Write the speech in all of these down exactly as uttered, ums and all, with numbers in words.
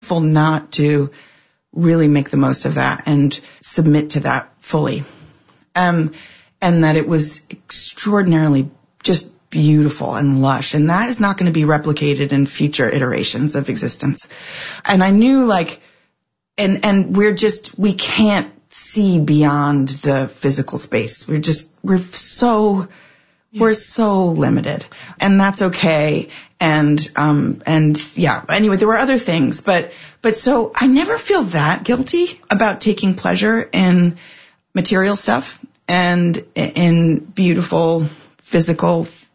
grateful not to really make the most of that and submit to that fully. Um, and that it was extraordinarily just beautiful and lush. And that is not going to be replicated in future iterations of existence. And I knew like, and, and we're just, we can't see beyond the physical space. We're just, we're so, yeah. we're so limited, and that's okay. And, um, and yeah, anyway, there were other things, but, but so I never feel that guilty about taking pleasure in material stuff and in beautiful physical f-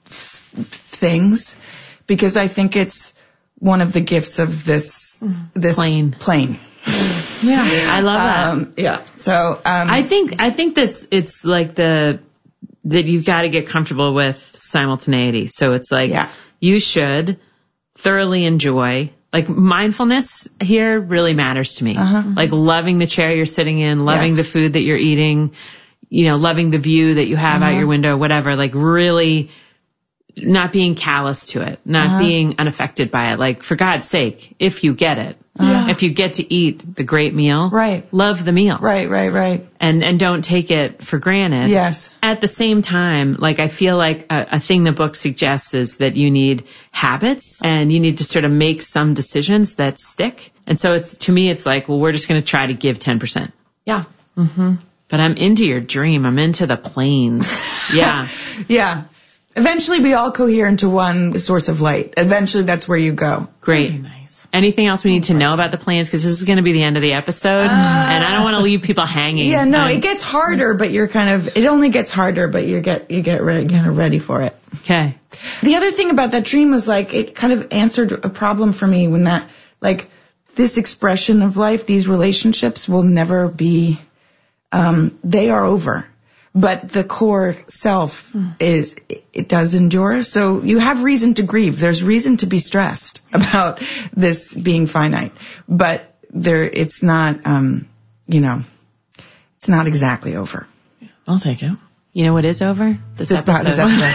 things, because I think it's one of the gifts of this, this plane. plane. Yeah, I love that. Um, yeah. So, um, I think, I think that's, it's like the, that you've got to get comfortable with simultaneity. So it's like, yeah. you should thoroughly enjoy, like mindfulness here really matters to me. Uh-huh. Like loving the chair you're sitting in, loving Yes. the food that you're eating, you know, loving the view that you have Uh-huh. out your window, whatever, like really not being callous to it, not Uh-huh. being unaffected by it. Like for God's sake, if you get it, Uh-huh. if you get to eat the great meal, Right. love the meal. Right, right, right. And, and don't take it for granted. Yes. At the same time, like I feel like a, a thing the book suggests is that you need habits and you need to sort of make some decisions that stick. And so it's, to me, it's like, well, we're just going to try to give ten percent. Yeah. Mm-hmm. But I'm into your dream. I'm into the planes. Yeah. Yeah. Eventually we all cohere into one source of light. Eventually that's where you go. Great. Very nice. Anything else we need to know about the planes? Because this is going to be the end of the episode, uh, and I don't want to leave people hanging. Yeah, no, um, it gets harder, but you're kind of, it only gets harder, but you get, you get ready, kind of ready for it. Okay. The other thing about that dream was like, it kind of answered a problem for me when that, like, this expression of life, these relationships will never be, um, they are over. But the core self is, it does endure. So you have reason to grieve. There's reason to be stressed about this being finite. But there, it's not, um, you know, it's not exactly over. I'll take it. You know what is over? This, This, episode. this episode.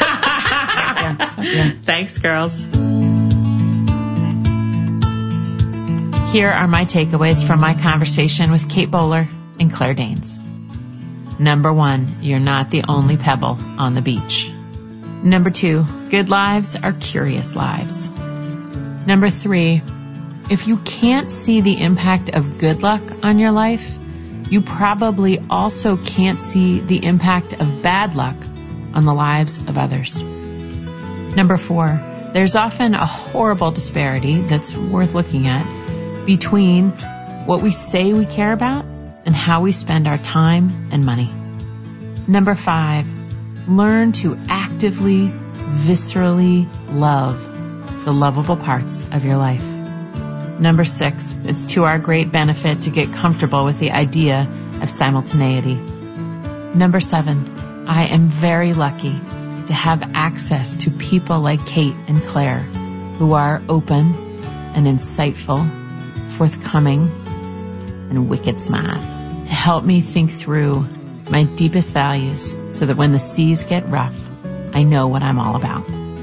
yeah, yeah. Thanks, girls. Here are my takeaways from my conversation with Kate Bowler and Claire Danes. Number one, you're not the only pebble on the beach. Number two, good lives are curious lives. Number three, if you can't see the impact of good luck on your life, you probably also can't see the impact of bad luck on the lives of others. Number four, there's often a horrible disparity that's worth looking at between what we say we care about and how we spend our time and money. Number five, learn to actively, viscerally love the lovable parts of your life. Number six, it's to our great benefit to get comfortable with the idea of simultaneity. Number seven, I am very lucky to have access to people like Kate and Claire who are open and insightful, forthcoming, and wicked smart to help me think through my deepest values so that when the seas get rough, I know what I'm all about.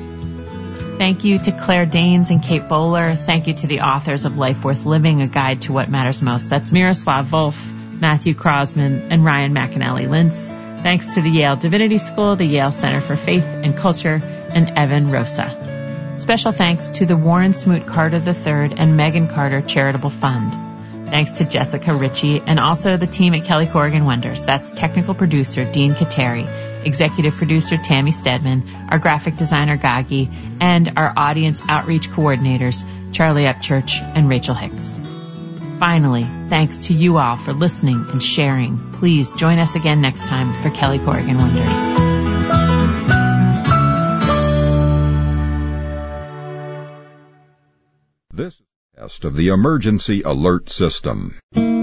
Thank you to Claire Danes and Kate Bowler. Thank you to the authors of Life Worth Living, A Guide to What Matters Most. That's Miroslav Volf, Matthew Crosman, and Ryan McAnally Lintz. Thanks to the Yale Divinity School, the Yale Center for Faith and Culture, and Evan Rosa. Special thanks to the Warren Smoot Carter the third and Megan Carter Charitable Fund. Thanks to Jessica Ritchie and also the team at Kelly Corrigan Wonders. That's technical producer Dean Kateri, executive producer Tammy Stedman, our graphic designer Gagi, and our audience outreach coordinators Charlie Upchurch and Rachel Hicks. Finally, thanks to you all for listening and sharing. Please join us again next time for Kelly Corrigan Wonders. This is the test of the emergency alert system.